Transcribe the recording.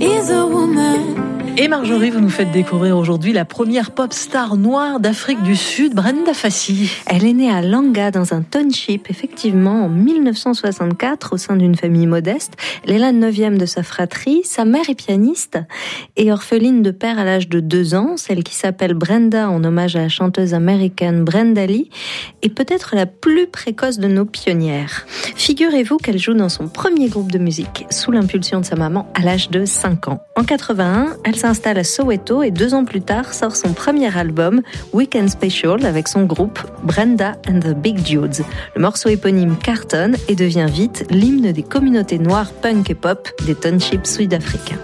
is a woman. Et Marjorie, vous nous faites découvrir aujourd'hui la première pop star noire d'Afrique du Sud, Brenda Fassie. Elle est née à Langa, dans un township, effectivement, en 1964, au sein d'une famille modeste. Elle est la 9e de sa fratrie. Sa mère est pianiste et orpheline de père à l'âge de 2 ans. Celle qui s'appelle Brenda, en hommage à la chanteuse américaine Brenda Lee, est peut-être la plus précoce de nos pionnières. Figurez-vous qu'elle joue dans son premier groupe de musique, sous l'impulsion de sa maman, à l'âge de 5 ans. En 81, elle s'installe à Soweto et 2 ans plus tard sort son premier album, Weekend Special, avec son groupe Brenda and the Big Dudes. Le morceau éponyme cartonne et devient vite l'hymne des communautés noires punk et pop des townships sud-africains.